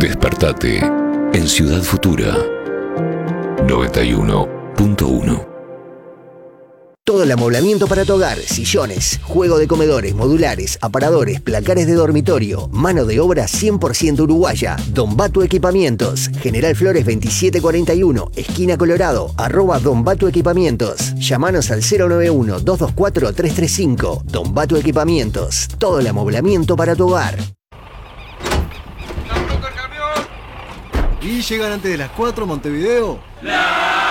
Despertate en Ciudad Futura 91.1. Todo el amoblamiento para tu hogar, sillones, juego de comedores, modulares, aparadores, placares de dormitorio, mano de obra 100% uruguaya. Don Batu Equipamientos, General Flores 2741, esquina Colorado, @Don Batu Equipamientos. Llámanos al 091-224-335. Don Batu Equipamientos, todo el amoblamiento para tu hogar. ¿Y llegan antes de las 4 Montevideo? ¡La